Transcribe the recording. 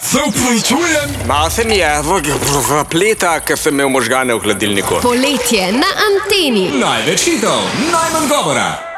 Se upravičujem. Malo se mi je pleta, ker sem imel možgane v hladilniku. Poletje na Anteni. Največ hitov, najmanj govora.